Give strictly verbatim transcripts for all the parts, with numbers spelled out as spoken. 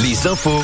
Les infos.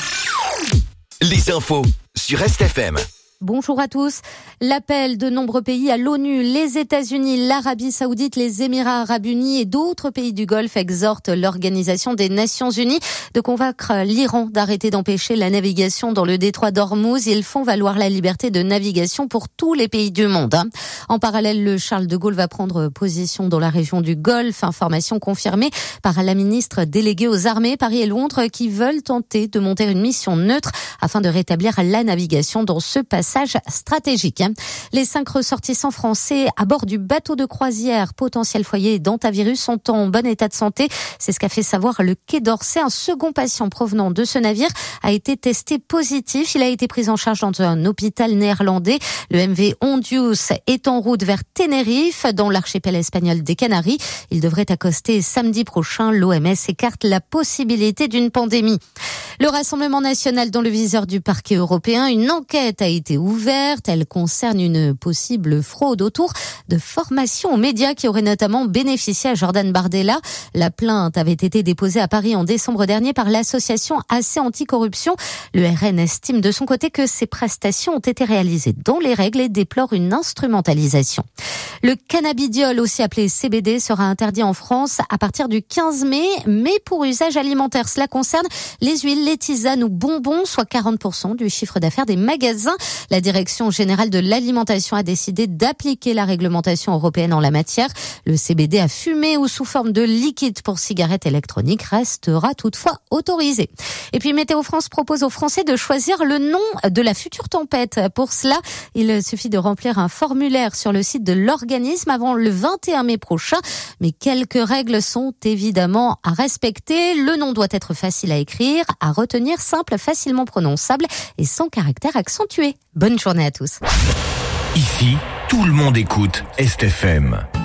Les infos sur Est F M. Bonjour à tous. L'appel de nombreux pays à l'ONU, les États-Unis, l'Arabie Saoudite, les Émirats Arabes Unis et d'autres pays du Golfe exhortent l'Organisation des Nations Unies de convaincre l'Iran d'arrêter d'empêcher la navigation dans le détroit d'Ormuz. Ils font valoir la liberté de navigation pour tous les pays du monde. En parallèle, le Charles de Gaulle va prendre position dans la région du Golfe. Information confirmée par la ministre déléguée aux armées, Paris et Londres, qui veulent tenter de monter une mission neutre afin de rétablir la navigation dans ce passage stratégique. Les cinq ressortissants français à bord du bateau de croisière potentiel foyer d'hantavirus sont en bon état de santé. C'est ce qu'a fait savoir le Quai d'Orsay. Un second patient provenant de ce navire a été testé positif. Il a été pris en charge dans un hôpital néerlandais. Le M V Hondius est en route vers Tenerife, dans l'archipel espagnol des Canaries. Il devrait accoster samedi prochain. L'O M S écarte la possibilité d'une pandémie. Le Rassemblement national dans le viseur du parquet européen. Une enquête a été ouverte. Elle concerne une possible fraude autour de formations aux médias qui auraient notamment bénéficié à Jordan Bardella. La plainte avait été déposée à Paris en décembre dernier par l'association A C Anticorruption. Le R N estime de son côté que ces prestations ont été réalisées dans les règles et déplore une instrumentalisation. Le cannabidiol, aussi appelé C B D, sera interdit en France à partir du quinze mai, mais pour usage alimentaire. Cela concerne les huiles, les tisanes ou bonbons, soit quarante pour cent du chiffre d'affaires des magasins. La Direction générale de l'alimentation a décidé d'appliquer la réglementation européenne en la matière. Le C B D à fumer ou sous forme de liquide pour cigarettes électroniques restera toutefois autorisé. Et puis Météo France propose aux Français de choisir le nom de la future tempête. Pour cela, il suffit de remplir un formulaire sur le site de l'organisme avant le vingt et un mai prochain. Mais quelques règles sont évidemment à respecter. Le nom doit être facile à écrire, à retenir, simple, facilement prononçable et sans caractère accentué. Bonne journée à tous. Ici, tout le monde écoute Est F M.